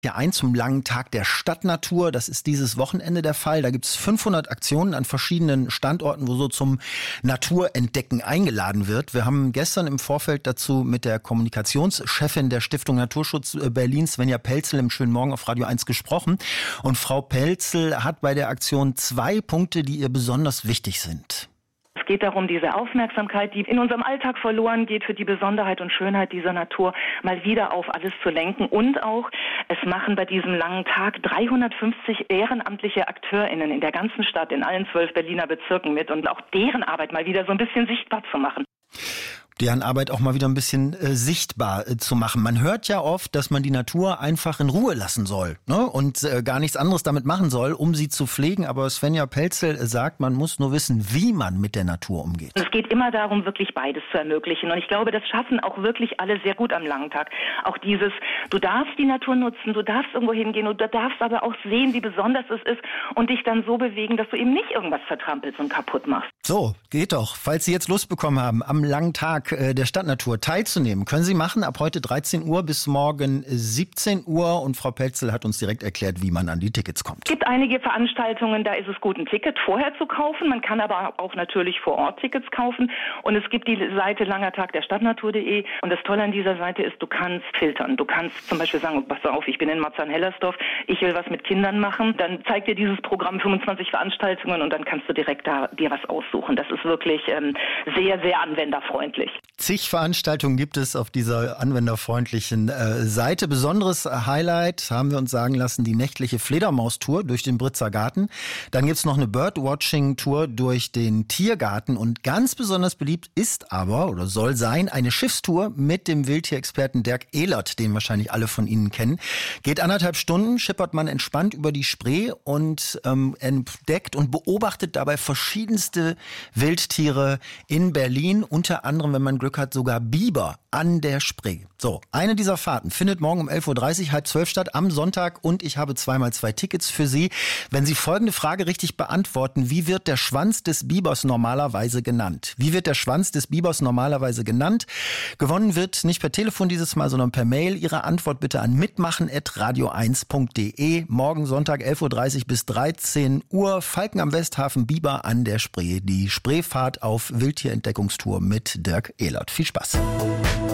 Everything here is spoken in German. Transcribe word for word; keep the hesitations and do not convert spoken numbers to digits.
Ja, ein zum langen Tag der Stadtnatur. Das ist dieses Wochenende der Fall. Da gibt es fünfhundert Aktionen an verschiedenen Standorten, wo so zum Naturentdecken eingeladen wird. Wir haben gestern im Vorfeld dazu mit der Kommunikationschefin der Stiftung Naturschutz Berlin, Svenja Pelzel, im Schönen Morgen auf Radio eins gesprochen. Und Frau Pelzel hat bei der Aktion zwei Punkte, die ihr besonders wichtig sind. Es geht darum, diese Aufmerksamkeit, die in unserem Alltag verloren geht, für die Besonderheit und Schönheit dieser Natur mal wieder auf alles zu lenken. Und auch, es machen bei diesem langen Tag dreihundertfünfzig ehrenamtliche AkteurInnen in der ganzen Stadt, in allen zwölf Berliner Bezirken mit und auch deren Arbeit mal wieder so ein bisschen sichtbar zu machen. Deren Arbeit auch mal wieder ein bisschen äh, sichtbar äh, zu machen. Man hört ja oft, dass man die Natur einfach in Ruhe lassen soll, ne? Und äh, gar nichts anderes damit machen soll, um sie zu pflegen. Aber Svenja Pelzel sagt, man muss nur wissen, wie man mit der Natur umgeht. Es geht immer darum, wirklich beides zu ermöglichen. Und ich glaube, das schaffen auch wirklich alle sehr gut am langen Tag. Auch dieses, du darfst die Natur nutzen, du darfst irgendwo hingehen und du darfst aber auch sehen, wie besonders es ist und dich dann so bewegen, dass du eben nicht irgendwas vertrampelst und kaputt machst. So, geht doch. Falls Sie jetzt Lust bekommen haben, am langen Tag der Stadtnatur teilzunehmen, können Sie machen, ab heute dreizehn Uhr bis morgen siebzehn Uhr. Und Frau Pelzel hat uns direkt erklärt, wie man an die Tickets kommt. Es gibt einige Veranstaltungen, da ist es gut, ein Ticket vorher zu kaufen. Man kann aber auch natürlich vor Ort Tickets kaufen. Und es gibt die Seite langertag der stadtnatur punkt de. Und das Tolle an dieser Seite ist, du kannst filtern. Du kannst zum Beispiel sagen, pass auf, ich bin in Marzahn-Hellersdorf, ich will was mit Kindern machen. Dann zeigt dir dieses Programm fünfundzwanzig Veranstaltungen und dann kannst du direkt da dir was aussuchen. Das ist wirklich ähm, sehr, sehr anwenderfreundlich. Zig Veranstaltungen gibt es auf dieser anwenderfreundlichen äh, Seite. Besonderes Highlight, haben wir uns sagen lassen, die nächtliche Fledermaustour durch den Britzer Garten. Dann gibt's noch eine Birdwatching-Tour durch den Tiergarten. Und ganz besonders beliebt ist aber, oder soll sein, eine Schiffstour mit dem Wildtierexperten Dirk Ehlert, den wahrscheinlich alle von Ihnen kennen. Geht anderthalb Stunden, schippert man entspannt über die Spree und ähm, entdeckt und beobachtet dabei verschiedenste Wildtiere in Berlin. Unter anderem, wenn man Glück hat, sogar Biber an der Spree. So, eine dieser Fahrten findet morgen um elf Uhr dreißig, halb zwölf statt, am Sonntag. Und ich habe zweimal zwei Tickets für Sie. Wenn Sie folgende Frage richtig beantworten: Wie wird der Schwanz des Bibers normalerweise genannt? Wie wird der Schwanz des Bibers normalerweise genannt? Gewonnen wird nicht per Telefon dieses Mal, sondern per Mail. Ihre Antwort bitte an mitmachen at radio eins punkt de. Morgen Sonntag elf Uhr dreißig bis dreizehn Uhr. Falken am Westhafen, Biber an der Spree. Die Spreefahrt auf Wildtierentdeckungstour mit Dirk Ehlert. Viel Spaß.